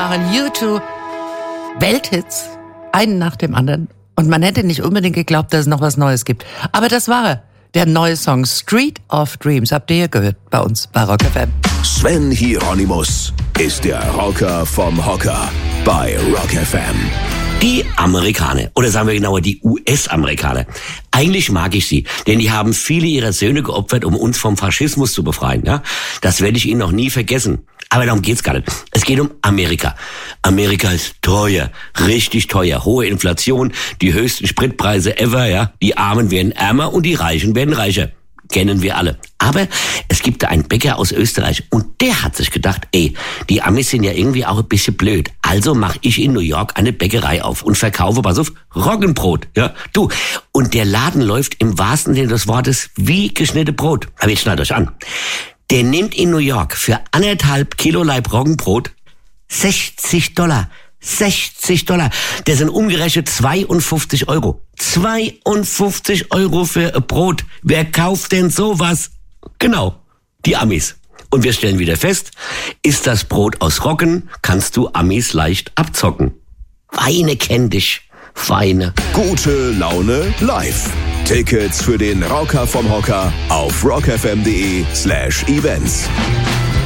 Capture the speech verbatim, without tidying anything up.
waren U zwei Welthits, einen nach dem anderen. Und man hätte nicht unbedingt geglaubt, dass es noch was Neues gibt. Aber das war er. Der neue Song Street of Dreams. Habt ihr hier gehört bei uns bei Rock F M. Sven Hieronymus ist der Rocker vom Hocker bei Rock F M. Die Amerikaner, oder sagen wir genauer die U S-Amerikaner. Eigentlich mag ich sie, denn die haben viele ihrer Söhne geopfert, um uns vom Faschismus zu befreien. Ja? Das werde ich ihnen noch nie vergessen. Aber darum geht's gar nicht. Es geht um Amerika. Amerika ist teuer, richtig teuer. Hohe Inflation, die höchsten Spritpreise ever. Ja, die Armen werden ärmer und die Reichen werden reicher. Kennen wir alle. Aber es gibt da einen Bäcker aus Österreich und der hat sich gedacht, ey, die Amis sind ja irgendwie auch ein bisschen blöd. Also mache ich in New York eine Bäckerei auf und verkaufe, pass auf, Roggenbrot. Ja, du. Und der Laden läuft im wahrsten Sinne des Wortes wie geschnittene Brot. Aber jetzt schneidet euch an. Der nimmt in New York für anderthalb Kilo Laib Roggenbrot sechzig Dollar. sechzig Dollar. Das sind umgerechnet zweiundfünfzig Euro. zweiundfünfzig Euro für ein Brot. Wer kauft denn sowas? Genau, die Amis. Und wir stellen wieder fest, ist das Brot aus Roggen, kannst du Amis leicht abzocken. Weine kenn dich. Weine. Gute Laune live. Tickets für den Rocker vom Hocker auf rockfm.de slash events.